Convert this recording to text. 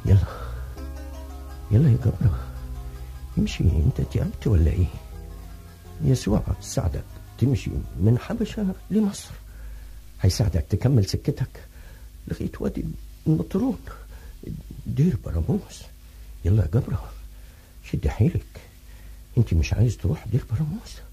يلا يلا يا جبرة، امشي. انت تعبت ولا ايه؟ يسوع ساعدك تمشي من حبشة لمصر، هيساعدك تكمل سكتك لغاية وادي النطرون، دير براموس. يلا يا جبرة شد حيلك، انت مش عايز تروح دير براموس؟